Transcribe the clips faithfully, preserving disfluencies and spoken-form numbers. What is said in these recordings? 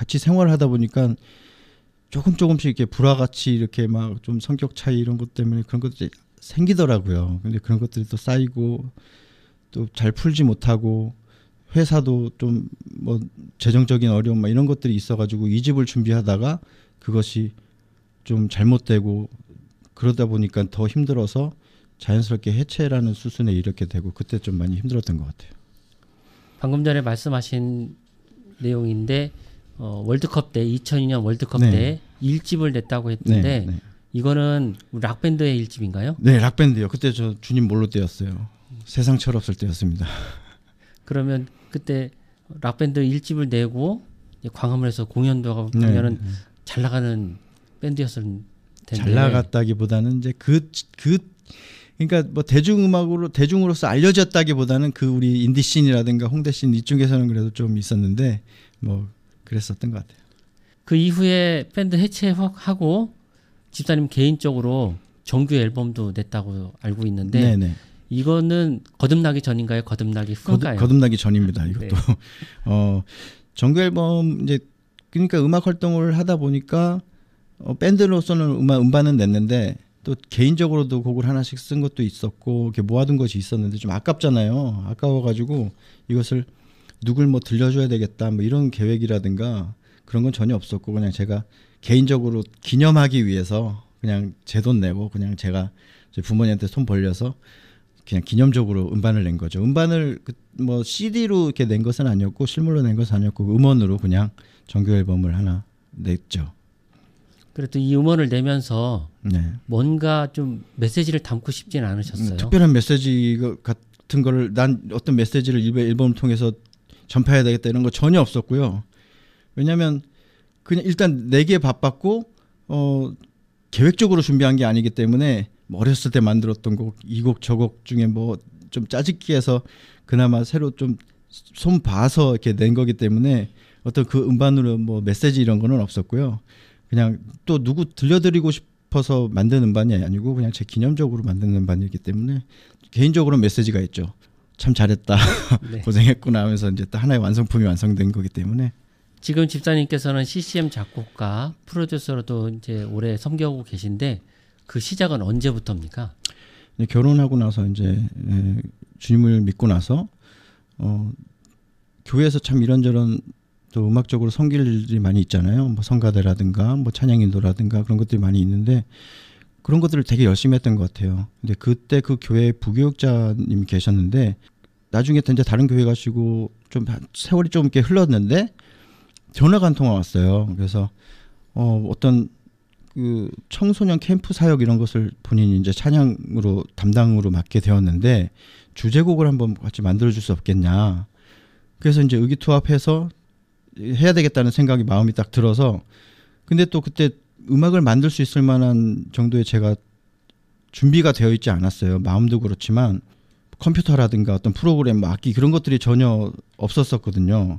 같이 생활하다 보니까 조금 조금씩 이렇게 불화같이 이렇게 막 좀 성격 차이 이런 것 때문에 그런 것들이 생기더라고요. 근데 그런 것들이 또 쌓이고 또 잘 풀지 못하고 회사도 좀 뭐 재정적인 어려움 막 이런 것들이 있어가지고 이직을 준비하다가 그것이 좀 잘못되고 그러다 보니까 더 힘들어서 자연스럽게 해체라는 수순에 이렇게 되고 그때 좀 많이 힘들었던 것 같아요. 방금 전에 말씀하신 내용인데 어, 월드컵 때 이천이 년 월드컵 네. 때 일집을 냈다고 했는데 네, 네. 이거는 락밴드의 일집인가요? 네, 락밴드요. 그때 저 주님 몰로 때였어요. 세상 철없을 때였습니다. 그러면 그때 락밴드 일집을 내고 광화문에서 해서 공연도 하면은 네. 잘 나가는 밴드였을 텐데. 잘 나갔다기보다는 이제 그, 그, 그러니까 뭐 대중음악으로, 대중으로서 알려졌다기보다는 그 우리 인디씬이라든가 홍대씬 이쪽에서는 그래도 좀 있었는데 뭐 그랬었던 것 같아요. 그 이후에 밴드 해체하고 집사님 개인적으로 정규 앨범도 냈다고 알고 있는데 네네. 이거는 거듭나기 전인가요? 거듭나기 후인가요? 거듭, 거듭나기 전입니다. 이것도. 네. 어, 정규 앨범 이제 그러니까 음악 활동을 하다 보니까 어, 밴드로서는 음악 음반은 냈는데 또 개인적으로도 곡을 하나씩 쓴 것도 있었고 이렇게 모아둔 것이 있었는데 좀 아깝잖아요. 아까워가지고 이것을 누굴 뭐 들려줘야 되겠다 뭐 이런 계획이라든가 그런 건 전혀 없었고 그냥 제가 개인적으로 기념하기 위해서 그냥 제 돈 내고 그냥 제가 부모님한테 손 벌려서 그냥 기념적으로 음반을 낸 거죠. 음반을 뭐 씨디로 이렇게 낸 것은 아니었고 실물로 낸 것은 아니었고 음원으로 그냥 정규 앨범을 하나 냈죠. 그래도 이 음원을 내면서 네. 뭔가 좀 메시지를 담고 싶지는 않으셨어요? 음, 특별한 메시지 같은 거를 난 어떤 메시지를 앨범을 통해서 전파해야 되겠다 이런 거 전혀 없었고요. 왜냐하면 그냥 일단 내기에 바빴고 어, 계획적으로 준비한 게 아니기 때문에 뭐 어렸을 때 만들었던 곡 이 곡 저 곡 중에 뭐 좀 짜집기 해서 그나마 새로 좀 손 봐서 이렇게 낸 거기 때문에 어떤 그 음반으로 뭐 메시지 이런 거는 없었고요. 그냥 또 누구 들려드리고 싶어서 만든 음반이 아니고 그냥 제 기념적으로 만든 음반이기 때문에 개인적으로 메시지가 있죠. 참 잘했다. 네. 고생했구나 하면서 이제 또 하나의 완성품이 완성된 거기 때문에. 지금 집사님께서는 씨씨엠 작곡가, 프로듀서로도 이제 오래 섬겨오고 계신데 그 시작은 언제부터입니까? 결혼하고 나서 이제 주님을 믿고 나서 어, 교회에서 참 이런저런 또 음악적으로 섬길 일이 많이 있잖아요. 뭐 성가대라든가 뭐 찬양인도라든가 그런 것들이 많이 있는데 그런 것들을 되게 열심히 했던 것 같아요. 근데 그때 그 교회 부교육자님이 계셨는데 나중에 이제 다른 교회 가시고 좀 세월이 좀 이렇게 흘렀는데 전화가 한 통화 왔어요. 그래서 어, 어떤 그 청소년 캠프 사역 이런 것을 본인이 이제 찬양으로 담당으로 맡게 되었는데 주제곡을 한번 같이 만들어줄 수 없겠냐. 그래서 이제 의기투합해서 해야 되겠다는 생각이 마음이 딱 들어서 근데 또 그때 음악을 만들 수 있을 만한 정도의 제가 준비가 되어 있지 않았어요. 마음도 그렇지만 컴퓨터라든가 어떤 프로그램, 악기 그런 것들이 전혀 없었었거든요.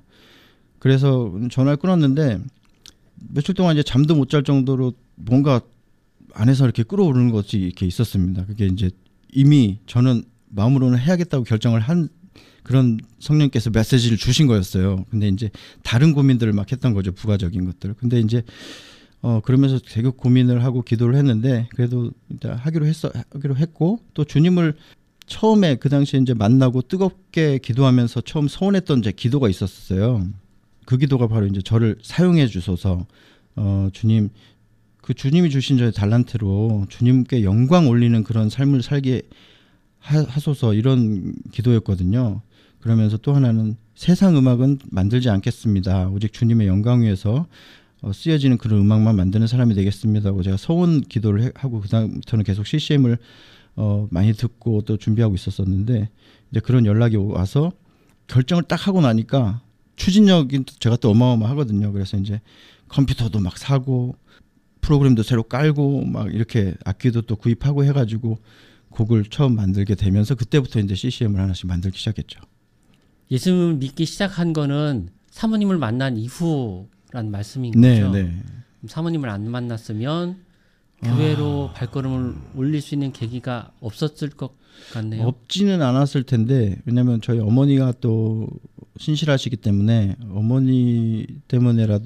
그래서 전화를 끊었는데 며칠 동안 이제 잠도 못 잘 정도로 뭔가 안에서 이렇게 끌어오르는 것이 이렇게 있었습니다. 그게 이제 이미 저는 마음으로는 해야겠다고 결정을 한 그런 성령께서 메시지를 주신 거였어요. 근데 이제 다른 고민들을 막 했던 거죠. 부가적인 것들. 근데 이제 어 그러면서 되게 고민을 하고 기도를 했는데 그래도 일단 하기로 했어 하기로 했고 또 주님을 처음에 그 당시에 이제 만나고 뜨겁게 기도하면서 처음 서원했던 제 기도가 있었어요. 그 기도가 바로 이제 저를 사용해 주소서. 어 주님 그 주님이 주신 저의 달란트로 주님께 영광 올리는 그런 삶을 살게 하소서 이런 기도였거든요. 그러면서 또 하나는 세상 음악은 만들지 않겠습니다. 오직 주님의 영광 위해서 어, 쓰여지는 그런 음악만 만드는 사람이 되겠습니다. 하고 제가 서원 기도를 해, 하고 그다음부터는 계속 씨씨엠을 어, 많이 듣고 또 준비하고 있었었는데 이제 그런 연락이 와서 결정을 딱 하고 나니까 추진력이 제가 또 어마어마하거든요. 그래서 이제 컴퓨터도 막 사고 프로그램도 새로 깔고 막 이렇게 악기도 또 구입하고 해가지고 곡을 처음 만들게 되면서 그때부터 이제 씨씨엠을 하나씩 만들기 시작했죠. 예수님을 믿기 시작한 거는 사모님을 만난 이후란 말씀인 네, 거죠. 네. 사모님을 안 만났으면 교회로 아... 발걸음을 올릴 수 있는 계기가 없었을 것 같네요. 없지는 않았을 텐데 왜냐하면 저희 어머니가 또 신실하시기 때문에 어머니 때문에라도